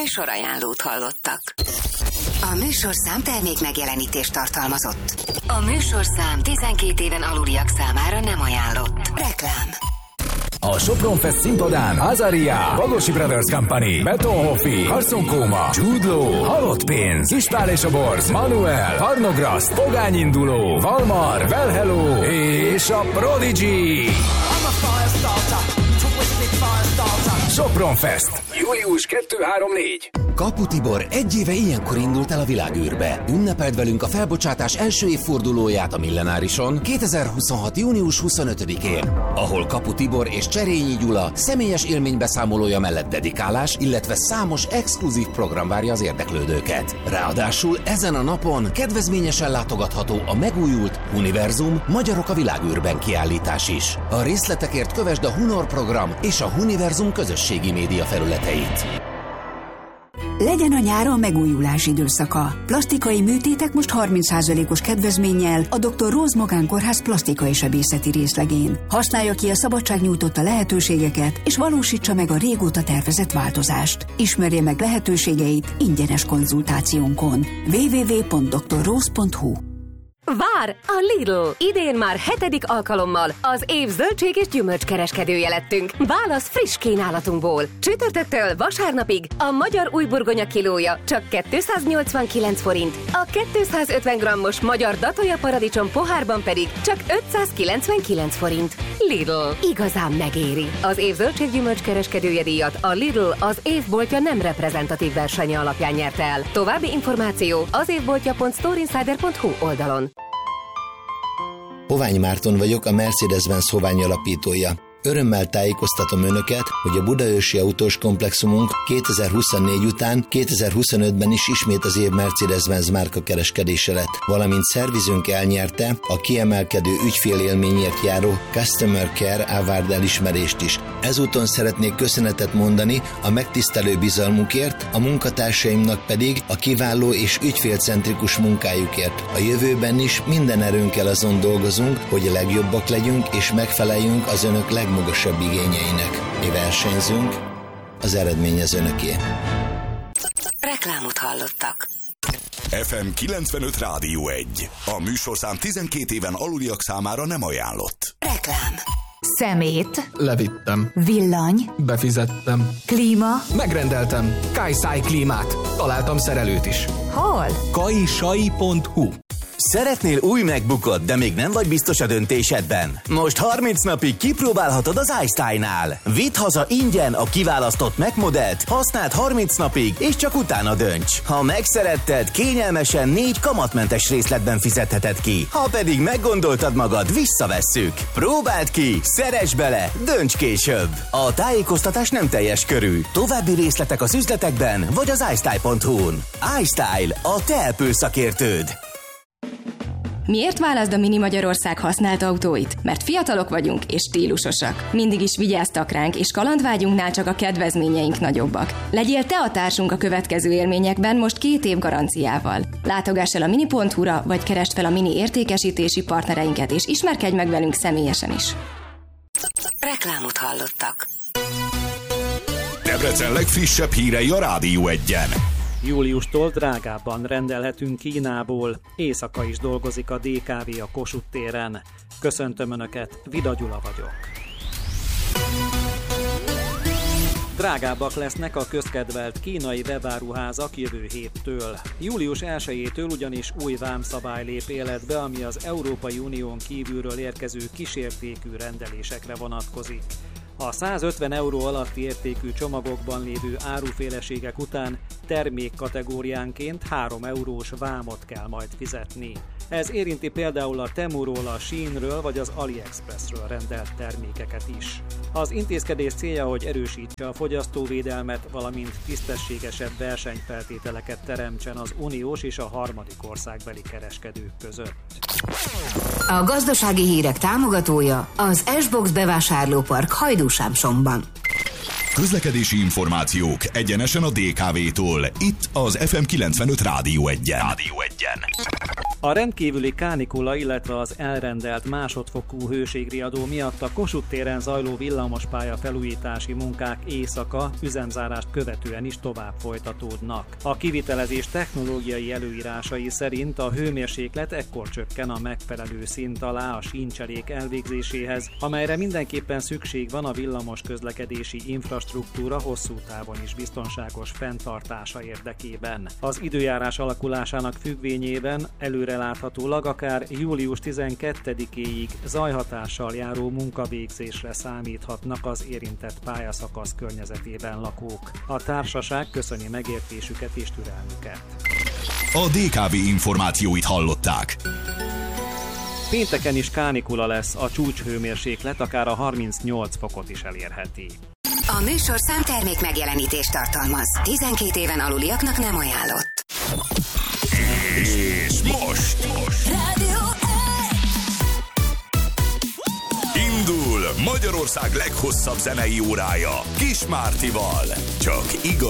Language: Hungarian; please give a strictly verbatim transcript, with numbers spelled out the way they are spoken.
Műsorajánlót hallottak. A műsorszám termék megjelenítést tartalmazott. A műsorszám tizenkét éven aluliak számára nem ajánlott. Reklám. A Sopron Fest színpadán Azaria, Bagosi Brothers Company, Betonhoffi, Carson Koma, Jude Law, Halott Pénz, Ispál és a Borz, Manuel, Harnograszt, Pogány Induló, Valmar, Well Hello és a Prodigy. Sopron Fest. július kettő három négy. Kapu Tibor egy éve ilyenkor indult el a világűrbe. Ünnepeld velünk a felbocsátás első évfordulóját a Millenárison kétezer-huszonhat. június huszonötödikén, ahol Kapu Tibor és Cserényi Gyula személyes élménybeszámolója mellett dedikálás, illetve számos exkluzív program várja az érdeklődőket. Ráadásul ezen a napon kedvezményesen látogatható a megújult Univerzum Magyarok a világűrben kiállítás is. A részletekért kövesd a Hunor program és a Univerzum közösségi média felületeit. Legyen a nyáron megújulás időszaka. Plastikai műtétek most harminc százalékos kedvezménnyel a doktor Rose Magán Kórház plastikai sebészeti részlegén. Használja ki a szabadság nyújtotta lehetőségeket, és valósítsa meg a régóta tervezett változást. Ismerje meg lehetőségeit ingyenes konzultációnkon. double-u double-u double-u pont doktor rose pont hu. Vár a Lidl! Idén már hetedik alkalommal az év zöldség és gyümölcskereskedője lettünk. Válasz friss kínálatunkból. Csütörtöktől vasárnapig a magyar újburgonya kilója csak kétszáznyolcvankilenc forint, a kétszázötven grammos magyar datója paradicsom pohárban pedig csak ötszázkilencvenkilenc forint. Lidl. Igazán megéri. Az év zöldség gyümölcskereskedője díjat a Lidl az évboltja nem reprezentatív versenye alapján nyerte el. További információ az évboltja pont storeinsider pont hu oldalon. Hovány Márton vagyok, a Mercedes-Benz Hovány alapítója. Örömmel tájékoztatom Önöket, hogy a budaörsi autós komplexumunk kétezer-huszonnégy után kétezer-huszonötben is ismét az év Mercedes-Benz márka kereskedése lett, valamint szervizünk elnyerte a kiemelkedő ügyfélélményért járó Customer Care Award elismerést is. Ezúton szeretnék köszönetet mondani a megtisztelő bizalmukért, a munkatársaimnak pedig a kiváló és ügyfélcentrikus munkájukért. A jövőben is minden erőnkkel azon dolgozunk, hogy a legjobbak legyünk és megfeleljünk az Önök legmagasabb magasabb igényeinek. Mi versenyzünk, az eredmény az Önöké. Reklámot hallottak. ef em kilencvenöt Rádió egy. A műsorszám tizenkét éven aluliak számára nem ajánlott. Reklám. Szemét. Levittem. Villany. Befizettem. Klíma. Megrendeltem. Kajszáj klímát. Találtam szerelőt is. Hol? kajsai pont hu. Szeretnél új MacBookot, de még nem vagy biztos a döntésedben? Most harminc napig kipróbálhatod az iStyle-nál. Vidd haza ingyen a kiválasztott Mac modellt, használd harminc napig, és csak utána dönts. Ha megszeretted, kényelmesen négy kamatmentes részletben fizetheted ki. Ha pedig meggondoltad magad, visszavesszük. Próbáld ki, szeress bele, dönts később. A tájékoztatás nem teljes körű. További részletek az üzletekben, vagy az iStyle pont hu-n. iStyle, a te Apple szakértőd. Miért válaszd a Mini Magyarország használt autóit? Mert fiatalok vagyunk és stílusosak. Mindig is vigyáztak ránk, és kalandvágyunknál csak a kedvezményeink nagyobbak. Legyél te a társunk a következő élményekben most két év garanciával. Látogass el a mini pont hu-ra, vagy keresd fel a Mini értékesítési partnereinket, és ismerkedj meg velünk személyesen is. Reklámot hallottak. Debrecen legfrissebb hírei a Rádió egyen. Júliustól drágábban rendelhetünk Kínából. Éjszaka is dolgozik a dé ká vé a Kossuth téren. Köszöntöm Önöket, Vida Gyula vagyok. Drágábbak lesznek a közkedvelt kínai webáruházak jövő héttől. július elsejétől ugyanis új vámszabály lép életbe, ami az Európai Unión kívülről érkező kísértékű rendelésekre vonatkozik. A százötven euró alatti értékű csomagokban lévő áruféleségek után termékkategóriánként három eurós vámot kell majd fizetni. Ez érinti például a Temuról, a Sheinről vagy az AliExpressről rendelt termékeket is. Az intézkedés célja, hogy erősítse a fogyasztóvédelmet, valamint tisztességesebb versenyfeltételeket teremtsen az uniós és a harmadik országbeli kereskedők között. A gazdasági hírek támogatója az S-Box bevásárlópark Hajdúsámsomban. Közlekedési információk egyenesen a dé ká vé-tól. Itt az ef em kilencvenöt Rádió egyen. Rádió egyen. A rendkívüli kánikula, illetve az elrendelt másodfokú hőségriadó miatt a Kossuth téren zajló villamospálya felújítási munkák éjszaka üzemzárást követően is tovább folytatódnak. A kivitelezés technológiai előírásai szerint a hőmérséklet ekkor csökken a megfelelő szint alá a síncserék elvégzéséhez, amelyre mindenképpen szükség van a villamos közlekedési infrastruktúra hosszú távon is biztonságos fenntartása érdekében. Az időjárás alakulásának függvényében előreláthatólag akár július tizenkettedikéig zajhatással járó munkavégzésre számíthatnak az érintett pályaszakasz környezetében lakók. A társaság köszöni megértésüket és türelmüket. A dé ká vé információit hallották. Pénteken is kánikula lesz, a csúcshőmérséklet akár a harmincnyolc fokot is elérheti. A műsorszám termék megjelenítést tartalmaz. tizenkét éven aluliaknak nem ajánlott. És most, most. Rádió Indul Magyarország leghosszabb zenei órája Kis Mártival. Csak igaz.